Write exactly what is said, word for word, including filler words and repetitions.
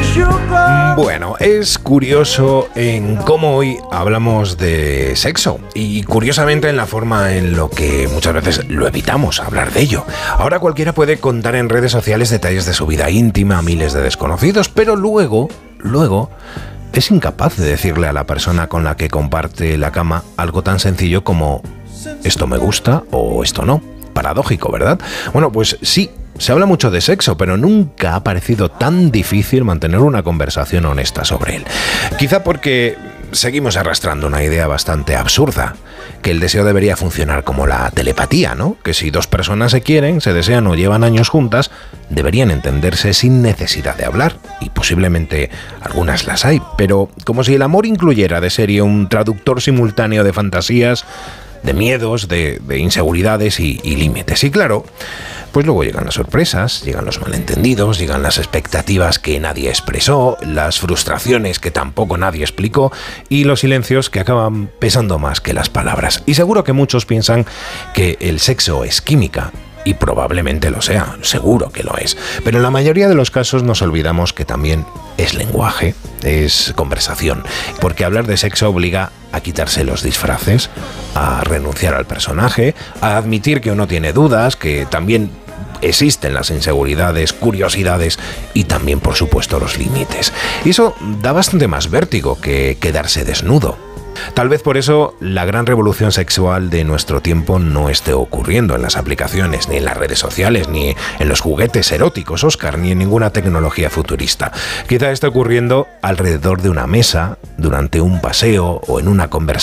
Bueno, es curioso en cómo hoy hablamos de sexo y curiosamente en la forma en lo que muchas veces lo evitamos hablar de ello. Ahora cualquiera puede contar en redes sociales detalles de su vida íntima a miles de desconocidos, pero luego, luego es incapaz de decirle a la persona con la que comparte la cama algo tan sencillo como esto me gusta o esto no. Paradójico, ¿verdad? Bueno, pues sí. Se habla mucho de sexo, pero nunca ha parecido tan difícil mantener una conversación honesta sobre él. Quizá porque seguimos arrastrando una idea bastante absurda, que el deseo debería funcionar como la telepatía, ¿no? Que si dos personas se quieren, se desean o llevan años juntas, deberían entenderse sin necesidad de hablar, y posiblemente algunas las hay, pero como si el amor incluyera de serie un traductor simultáneo de fantasías, de miedos, de, de inseguridades y, y límites. Y claro, pues luego llegan las sorpresas, llegan los malentendidos, llegan las expectativas que nadie expresó, las frustraciones que tampoco nadie explicó y los silencios que acaban pesando más que las palabras. Y seguro que muchos piensan que el sexo es química. Y probablemente lo sea, seguro que lo es. Pero en la mayoría de los casos nos olvidamos que también es lenguaje, es conversación. Porque hablar de sexo obliga a quitarse los disfraces, a renunciar al personaje, a admitir que uno tiene dudas, que también existen las inseguridades, curiosidades y también, por supuesto, los límites. Y eso da bastante más vértigo que quedarse desnudo. Tal vez por eso la gran revolución sexual de nuestro tiempo no esté ocurriendo en las aplicaciones, ni en las redes sociales, ni en los juguetes eróticos, Oscar, ni en ninguna tecnología futurista. Quizá esté ocurriendo alrededor de una mesa, durante un paseo o en una conversación